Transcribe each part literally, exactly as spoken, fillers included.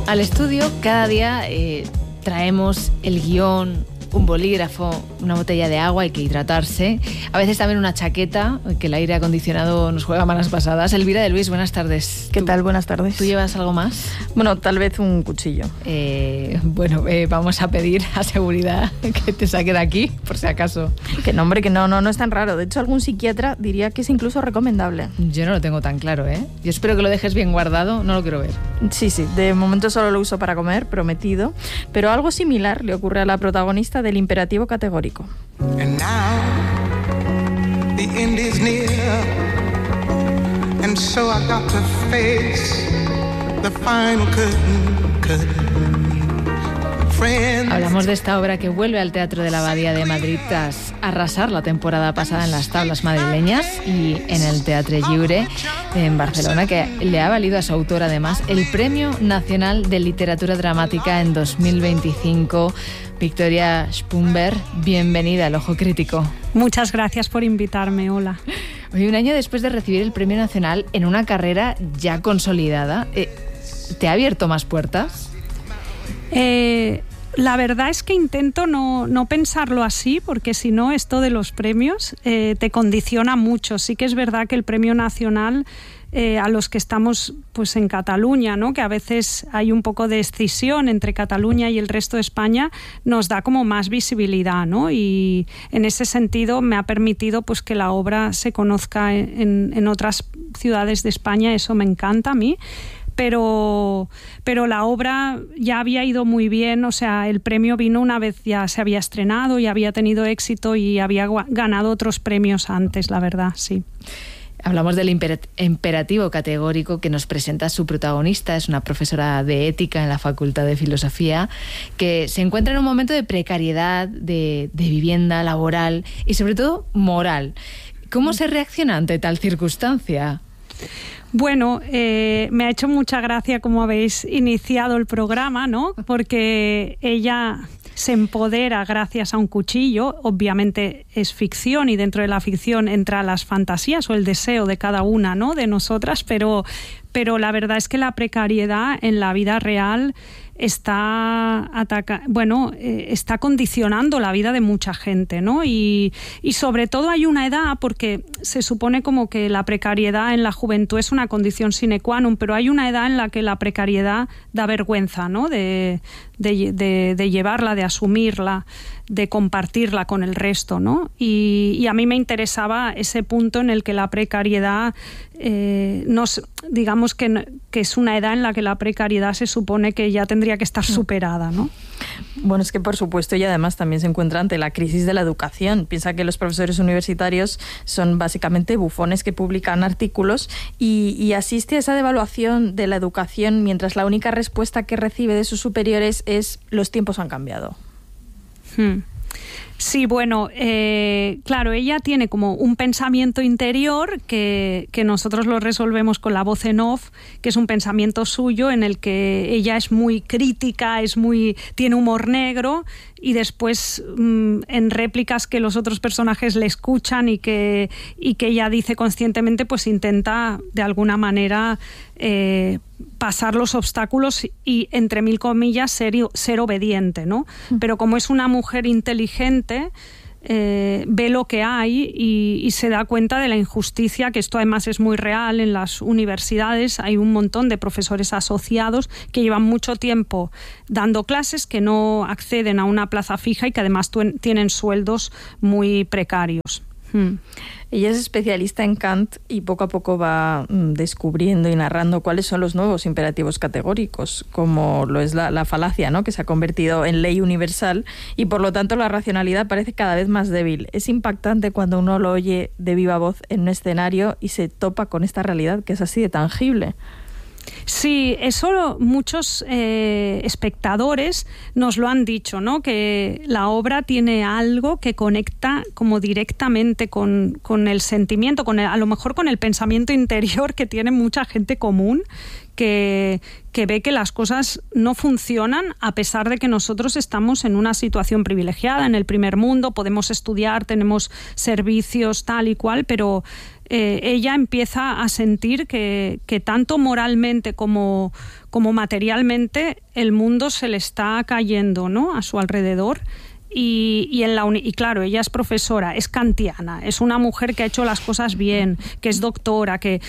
Al estudio cada día eh, traemos el guión, un bolígrafo, una botella de agua, hay que hidratarse. A veces también una chaqueta, que el aire acondicionado nos juega malas pasadas. Elvira de Luis, buenas tardes. ¿Qué tal? Buenas tardes. ¿Tú llevas algo más? Bueno, tal vez un cuchillo. Eh, bueno, eh, vamos a pedir a seguridad que te saque de aquí, por si acaso. Que no, hombre, que no, no, no es tan raro. De hecho, algún psiquiatra diría que es incluso recomendable. Yo no lo tengo tan claro, ¿eh? Yo espero que lo dejes bien guardado, no lo quiero ver. Sí, sí, de momento solo lo uso para comer, prometido. Pero algo similar le ocurre a la protagonista del imperativo categórico. And now the end is near, and so I got to face the final curtain, curtain. Friends. Hablamos de esta obra que vuelve al Teatro de la Abadía de Madrid tras arrasar la temporada pasada en las tablas madrileñas y en el Teatre Lliure en Barcelona, que le ha valido a su autor además el Premio Nacional de Literatura Dramática en dos mil veinticinco. Victoria Spunberg, bienvenida al Ojo Crítico. Muchas gracias por invitarme, hola. Hoy, un año después de recibir el Premio Nacional en una carrera ya consolidada, eh, ¿te ha abierto más puertas? Eh, la verdad es que intento no, no pensarlo así, porque si no, esto de los premios eh, te condiciona mucho. Sí que es verdad que el Premio Nacional, Eh, a los que estamos pues en Cataluña, ¿no? Que a veces hay un poco de escisión entre Cataluña y el resto de España, nos da como más visibilidad, ¿no? Y en ese sentido me ha permitido pues que la obra se conozca en, en otras ciudades de España. Eso me encanta a mí. Pero, pero la obra ya había ido muy bien, o sea, el premio vino una vez ya se había estrenado y había tenido éxito y había ganado otros premios antes, la verdad, sí. Hablamos del imperativo categórico que nos presenta su protagonista. Es una profesora de ética en la Facultad de Filosofía que se encuentra en un momento de precariedad, de, de vivienda laboral y sobre todo moral. ¿Cómo se reacciona ante tal circunstancia? Bueno, eh, me ha hecho mucha gracia cómo habéis iniciado el programa, ¿no? Porque ella se empodera gracias a un cuchillo. Obviamente es ficción y dentro de la ficción entra las fantasías o el deseo de cada una, ¿no? De nosotras, pero, pero la verdad es que la precariedad en la vida real está ataca bueno eh, está condicionando la vida de mucha gente, ¿no? Y, y sobre todo hay una edad, porque se supone como que la precariedad en la juventud es una condición sine qua non, pero hay una edad en la que la precariedad da vergüenza, ¿no? De, de, de, de llevarla, de asumirla, de compartirla con el resto, ¿no? Y, y a mí me interesaba ese punto en el que la precariedad, eh, nos, digamos que, que es una edad en la que la precariedad se supone que ya tendría que estar superada, ¿no? Bueno, es que por supuesto ella además también se encuentra ante la crisis de la educación. Piensa que los profesores universitarios son básicamente bufones que publican artículos y, y asiste a esa devaluación de la educación mientras la única respuesta que recibe de sus superiores es: los tiempos han cambiado. Hmm. Sí, bueno, eh, claro, ella tiene como un pensamiento interior que, que nosotros lo resolvemos con la voz en off, que es un pensamiento suyo en el que ella es muy crítica, es muy, tiene humor negro, y después mmm, en réplicas que los otros personajes le escuchan y que, y que ella dice conscientemente, pues intenta de alguna manera eh, pasar los obstáculos y, entre mil comillas, ser, ser obediente, ¿no? Pero como es una mujer inteligente, eh, ve lo que hay y, y se da cuenta de la injusticia, que esto además es muy real en las universidades. Hay un montón de profesores asociados que llevan mucho tiempo dando clases, que no acceden a una plaza fija y que además tuen, tienen sueldos muy precarios. Hmm. Ella es especialista en Kant y poco a poco va mm, descubriendo y narrando cuáles son los nuevos imperativos categóricos, como lo es la, la falacia, ¿no? Que se ha convertido en ley universal y por lo tanto la racionalidad parece cada vez más débil. Es impactante cuando uno lo oye de viva voz en un escenario y se topa con esta realidad que es así de tangible. Sí, eso muchos eh, espectadores nos lo han dicho, ¿no? Que la obra tiene algo que conecta como directamente con, con el sentimiento, con el, a lo mejor con el pensamiento interior que tiene mucha gente común, que, que ve que las cosas no funcionan a pesar de que nosotros estamos en una situación privilegiada, en el primer mundo, podemos estudiar, tenemos servicios tal y cual, pero eh, ella empieza a sentir que, que tanto moralmente como, como materialmente el mundo se le está cayendo, ¿no?, a su alrededor. Y, y, en la uni- y claro, ella es profesora, es kantiana, es una mujer que ha hecho las cosas bien, que es doctora, que...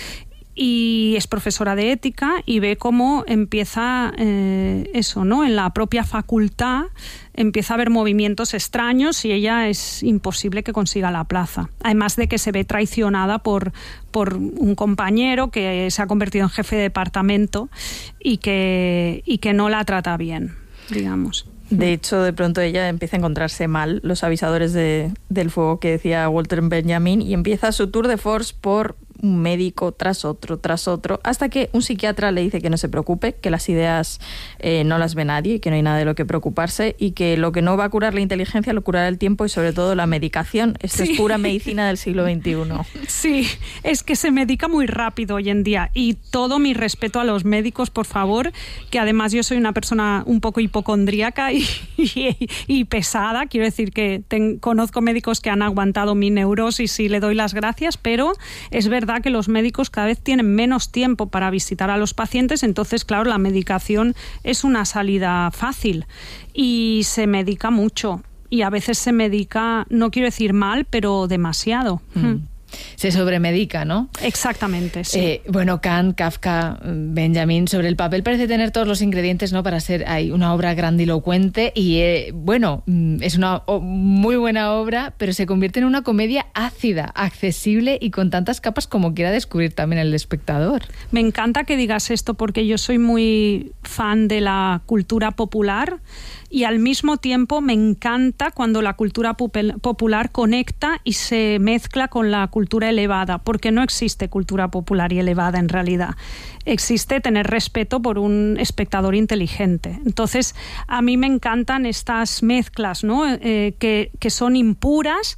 y es profesora de ética y ve cómo empieza eh, eso, ¿no? En la propia facultad empieza a haber movimientos extraños y ella es imposible que consiga la plaza. Además de que se ve traicionada por, por un compañero que se ha convertido en jefe de departamento y que, y que no la trata bien, digamos. De hecho, de pronto ella empieza a encontrarse mal, los avisadores de, del fuego que decía Walter Benjamin, y empieza su tour de force por un médico tras otro, tras otro, hasta que un psiquiatra le dice que no se preocupe, que las ideas eh, no las ve nadie y que no hay nada de lo que preocuparse y que lo que no va a curar la inteligencia lo curará el tiempo y sobre todo la medicación. Esto sí. Es pura medicina del siglo veintiuno. Sí, es que se medica muy rápido hoy en día y todo mi respeto a los médicos, por favor, que además yo soy una persona un poco hipocondríaca y, y, y pesada, quiero decir que ten, conozco médicos que han aguantado mi neurosis y le doy las gracias, pero es verdad que los médicos cada vez tienen menos tiempo para visitar a los pacientes, entonces, claro, la medicación es una salida fácil y se medica mucho y a veces se medica, no quiero decir mal, pero demasiado. Mm. Se sobremedica, ¿no? Exactamente, sí. Eh, bueno, Kant, Kafka, Benjamin, sobre el papel parece tener todos los ingredientes, ¿no?, para ser hay una obra grandilocuente y, eh, bueno, es una oh, muy buena obra, pero se convierte en una comedia ácida, accesible y con tantas capas como quiera descubrir también el espectador. Me encanta que digas esto porque yo soy muy fan de la cultura popular y al mismo tiempo me encanta cuando la cultura popular conecta y se mezcla con la cultura elevada, porque no existe cultura popular y elevada en realidad. Existe tener respeto por un espectador inteligente. Entonces, a mí me encantan estas mezclas, ¿no?, eh, que, que son impuras,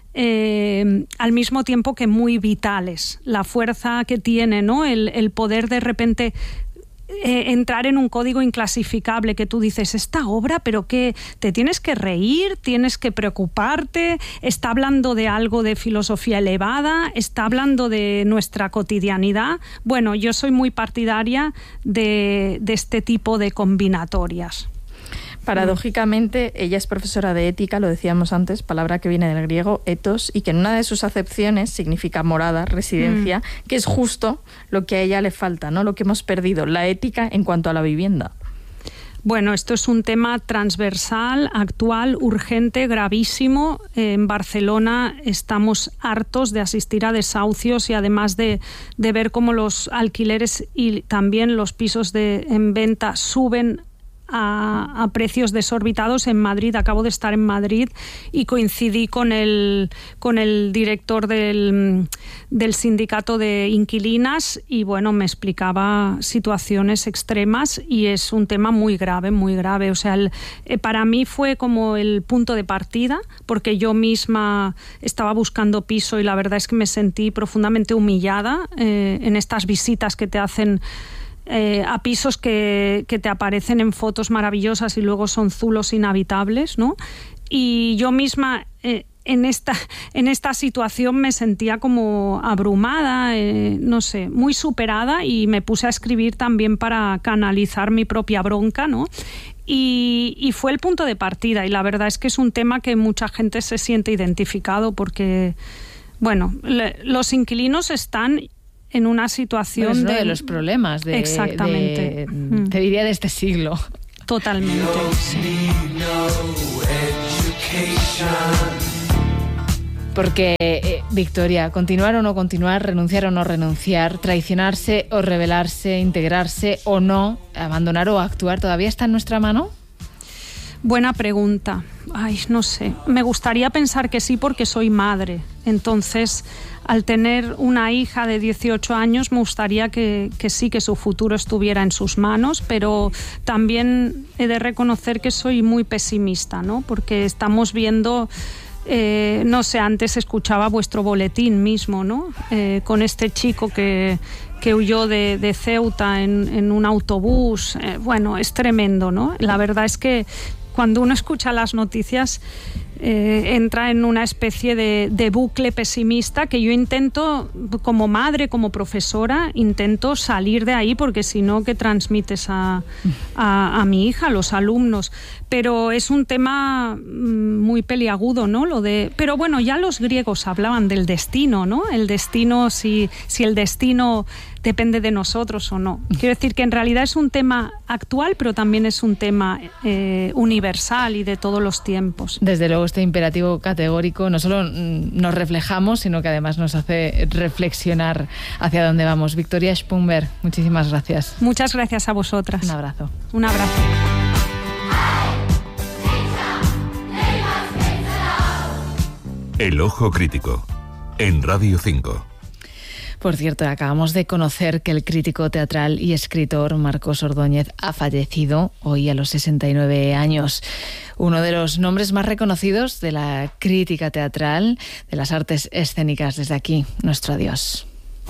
Eh, al mismo tiempo que muy vitales. La fuerza que tiene, ¿no?, el, el poder de repente Eh, entrar en un código inclasificable que tú dices, esta obra, pero que te tienes que reír, tienes que preocuparte, está hablando de algo de filosofía elevada, está hablando de nuestra cotidianidad. Bueno, yo soy muy partidaria de, de este tipo de combinatorias. Paradójicamente, ella es profesora de ética, lo decíamos antes, palabra que viene del griego ethos, y que en una de sus acepciones significa morada, residencia, mm. que es justo lo que a ella le falta, ¿no?, lo que hemos perdido, la ética en cuanto a la vivienda. Bueno, esto es un tema transversal, actual, urgente, gravísimo. En Barcelona estamos hartos de asistir a desahucios y además de, de ver cómo los alquileres y también los pisos de, en venta suben A, a precios desorbitados en Madrid. Acabo de estar en Madrid y coincidí con el, con el director del, del sindicato de inquilinas y bueno, me explicaba situaciones extremas y es un tema muy grave, muy grave. O sea, el, eh, para mí fue como el punto de partida porque yo misma estaba buscando piso y la verdad es que me sentí profundamente humillada eh, en estas visitas que te hacen Eh, a pisos que, que te aparecen en fotos maravillosas y luego son zulos inhabitables, ¿no? Y yo misma eh, en esta, en esta situación me sentía como abrumada, eh, no sé, muy superada y me puse a escribir también para canalizar mi propia bronca, ¿no? Y, y fue el punto de partida y la verdad es que es un tema que mucha gente se siente identificado porque, bueno, le, los inquilinos están en una situación pues es uno de... de los problemas de, exactamente. de, te diría de este siglo. Totalmente, sí. Porque, eh, Victoria, continuar o no continuar, renunciar o no renunciar, traicionarse o rebelarse, integrarse o no, abandonar o actuar, ¿todavía está en nuestra mano? Buena pregunta. Ay, no sé. Me gustaría pensar que sí porque soy madre. Entonces, al tener una hija de dieciocho años, me gustaría que, que sí, que su futuro estuviera en sus manos, pero también he de reconocer que soy muy pesimista, ¿no? Porque estamos viendo Eh, no sé, antes escuchaba vuestro boletín mismo, ¿no? Eh, con este chico que, que huyó de, de Ceuta en, en un autobús. Eh, bueno, es tremendo, ¿no? La verdad es que cuando uno escucha las noticias eh, entra en una especie de, de bucle pesimista que yo intento, como madre, como profesora, intento salir de ahí, porque si no, ¿qué transmites a, a, a mi hija, a los alumnos? Pero es un tema muy peliagudo, ¿no? Lo de, pero bueno, ya los griegos hablaban del destino, ¿no? El destino, si, si el destino depende de nosotros o no. Quiero decir que en realidad es un tema actual, pero también es un tema eh, universal y de todos los tiempos. Desde luego, este imperativo categórico no solo nos reflejamos, sino que además nos hace reflexionar hacia dónde vamos. Victoria Spunberg, muchísimas gracias. Muchas gracias a vosotras. Un abrazo. Un abrazo. El Ojo Crítico, en Radio cinco. Por cierto, acabamos de conocer que el crítico teatral y escritor Marcos Ordóñez ha fallecido hoy a los sesenta y nueve años. Uno de los nombres más reconocidos de la crítica teatral, de las artes escénicas. Desde aquí, nuestro adiós.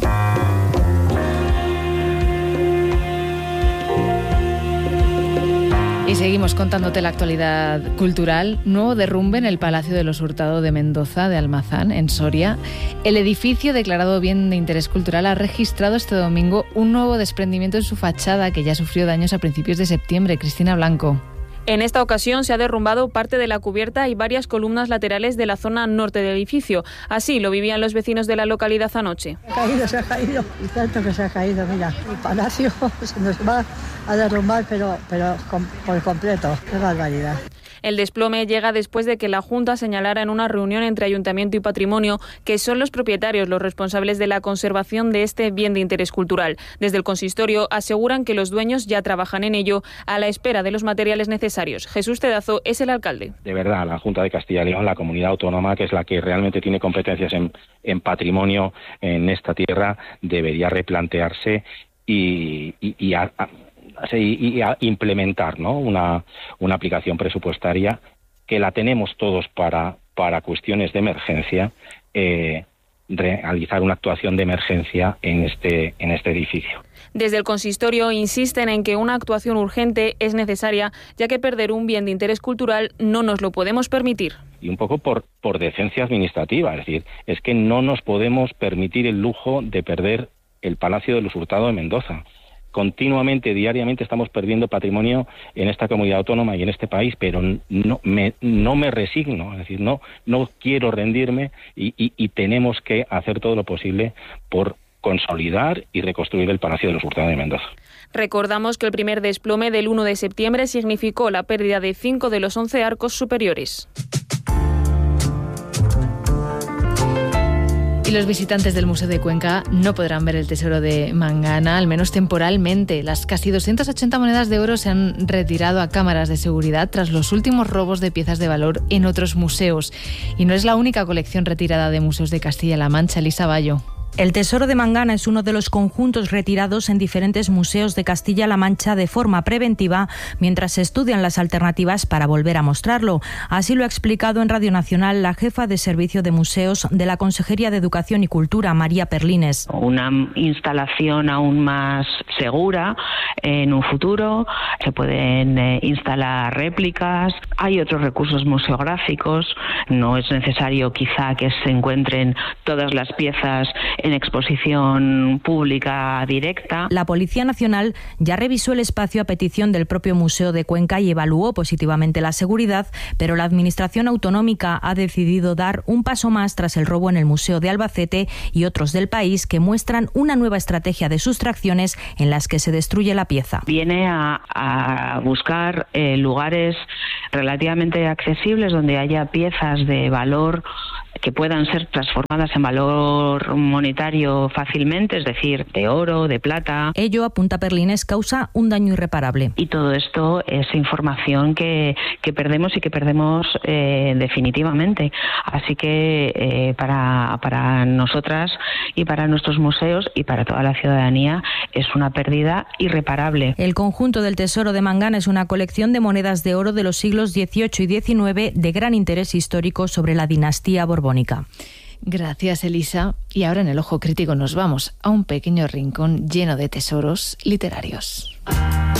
Y seguimos contándote la actualidad cultural. Nuevo derrumbe en el Palacio de los Hurtado de Mendoza, de Almazán, en Soria. El edificio, declarado bien de interés cultural, ha registrado este domingo un nuevo desprendimiento en su fachada, que ya sufrió daños a principios de septiembre. Cristina Blanco. En esta ocasión se ha derrumbado parte de la cubierta y varias columnas laterales de la zona norte del edificio. Así lo vivían los vecinos de la localidad anoche. Se ha caído, se ha caído, y tanto que se ha caído, mira, el palacio se nos va a derrumbar, pero, pero por completo, qué barbaridad. El desplome llega después de que la Junta señalara en una reunión entre Ayuntamiento y Patrimonio que son los propietarios los responsables de la conservación de este bien de interés cultural. Desde el consistorio aseguran que los dueños ya trabajan en ello a la espera de los materiales necesarios. Jesús Tedazo es el alcalde. De verdad, la Junta de Castilla y León, la comunidad autónoma, que es la que realmente tiene competencias en, en patrimonio en esta tierra, debería replantearse y, y, y a, a, y, y a implementar, ¿no?, una, una aplicación presupuestaria que la tenemos todos para, para cuestiones de emergencia, eh, realizar una actuación de emergencia en este, en este edificio. Desde el consistorio insisten en que una actuación urgente es necesaria, ya que perder un bien de interés cultural no nos lo podemos permitir. Y un poco por, por decencia administrativa, es decir, es que no nos podemos permitir el lujo de perder el Palacio de los Hurtado de Mendoza. Continuamente, diariamente estamos perdiendo patrimonio en esta comunidad autónoma y en este país, pero no me, no me resigno, es decir, no, no quiero rendirme y, y, y tenemos que hacer todo lo posible por consolidar y reconstruir el Palacio de los Hurtado de Mendoza. Recordamos que el primer desplome del uno de septiembre significó la pérdida de cinco de los once arcos superiores. Y los visitantes del Museo de Cuenca no podrán ver el tesoro de Mangana, al menos temporalmente. Las casi doscientas ochenta monedas de oro se han retirado a cámaras de seguridad tras los últimos robos de piezas de valor en otros museos. Y no es la única colección retirada de museos de Castilla-La Mancha. Elisa Bayo. El tesoro de Mangana es uno de los conjuntos retirados en diferentes museos de Castilla-La Mancha de forma preventiva, mientras se estudian las alternativas para volver a mostrarlo. Así lo ha explicado en Radio Nacional la jefa de Servicio de Museos de la Consejería de Educación y Cultura, María Perlines. Una instalación aún más segura en un futuro, se pueden eh, instalar réplicas, hay otros recursos museográficos, no es necesario quizá que se encuentren todas las piezas en exposición pública directa. La Policía Nacional ya revisó el espacio a petición del propio Museo de Cuenca y evaluó positivamente la seguridad, pero la Administración Autonómica ha decidido dar un paso más tras el robo en el Museo de Albacete y otros del país que muestran una nueva estrategia de sustracciones en las que se destruye la pieza. Viene a, a buscar eh, lugares relativamente accesibles donde haya piezas de valor que puedan ser transformadas en valor monetario fácilmente, es decir, de oro, de plata. Ello, apunta Perlines, causa un daño irreparable. Y todo esto es información que, que perdemos y que perdemos eh, definitivamente. Así que eh, para, para nosotras y para nuestros museos y para toda la ciudadanía es una pérdida irreparable. El conjunto del Tesoro de Mangana es una colección de monedas de oro de los siglos dieciocho y diecinueve de gran interés histórico sobre la dinastía borbónica. Gracias, Elisa. Y ahora en el Ojo Crítico nos vamos a un pequeño rincón lleno de tesoros literarios.